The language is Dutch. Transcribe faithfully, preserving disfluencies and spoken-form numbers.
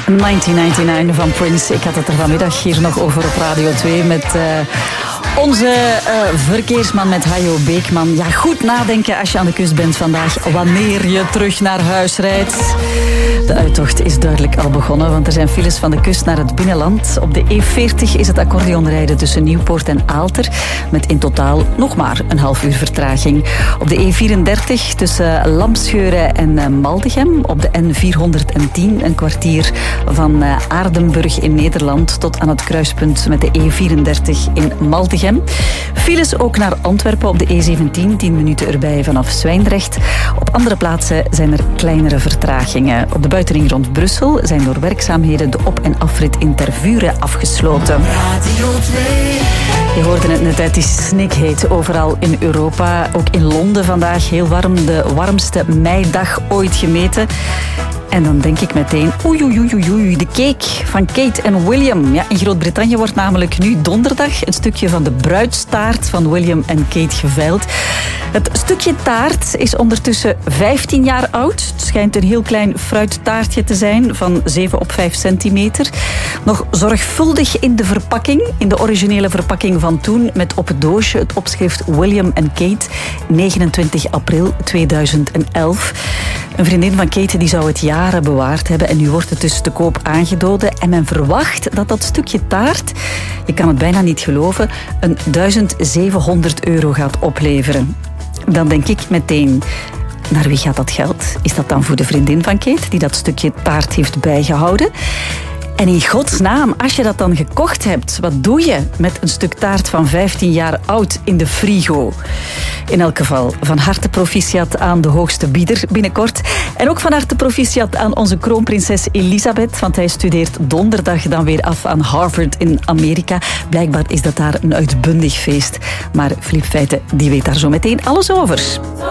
negentien negenennegentig van Prince. Ik had het er vanmiddag hier nog over op Radio twee met uh, onze uh, verkeersman, met Hajo Beekman. Ja, goed nadenken als je aan de kust bent vandaag, wanneer je terug naar huis rijdt. De uittocht is duidelijk al begonnen, want er zijn files van de kust naar het binnenland. Op de E veertig is het accordeonrijden tussen Nieuwpoort en Aalter, met in totaal nog maar een half uur vertraging. Op de E vierendertig tussen Lamscheuren en Maldegem. Op de N vierhonderdtien een kwartier van Aardenburg in Nederland tot aan het kruispunt met de E vierendertig in Maldegem. Files ook naar Antwerpen op de E zeventien, tien minuten erbij vanaf Zwijndrecht. Op andere plaatsen zijn er kleinere vertragingen. Op de buitenring rond Brussel zijn door werkzaamheden de op- en afrit in Tervuren afgesloten. Je hoorde het net uit, die snikheet overal in Europa. Ook in Londen vandaag heel warm, de warmste meidag ooit gemeten. En dan denk ik meteen, oei, oei, oei, oei, de cake van Kate en William. Ja, in Groot-Brittannië wordt namelijk nu donderdag een stukje van de bruidstaart van William en Kate geveild. Het stukje taart is ondertussen vijftien jaar oud. Het schijnt een heel klein fruittaartje te zijn van zeven op vijf centimeter. Nog zorgvuldig in de verpakking, in de originele verpakking van toen, met op het doosje het opschrift William en Kate, negenentwintig april tweeduizend elf. Een vriendin van Kate die zou het jaren bewaard hebben en nu wordt het dus te koop aangeboden. En men verwacht dat dat stukje taart, je kan het bijna niet geloven, een duizend zevenhonderd euro gaat opleveren. Dan denk ik meteen, naar wie gaat dat geld? Is dat dan voor de vriendin van Kate die dat stukje taart heeft bijgehouden? En in godsnaam, als je dat dan gekocht hebt, wat doe je met een stuk taart van vijftien jaar oud in de frigo? In elk geval, van harte proficiat aan de hoogste bieder binnenkort. En ook van harte proficiat aan onze kroonprinses Elisabeth, want hij studeert donderdag dan weer af aan Harvard in Amerika. Blijkbaar is dat daar een uitbundig feest. Maar Philippe Feiten, die weet daar zo meteen alles over.